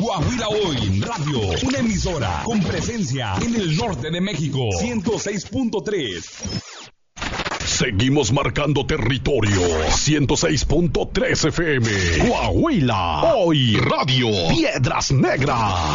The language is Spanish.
Coahuila Hoy Radio, una emisora con presencia en el norte de México. 106.3. Seguimos marcando territorio. 106.3 FM. Coahuila Hoy Radio. Piedras Negras.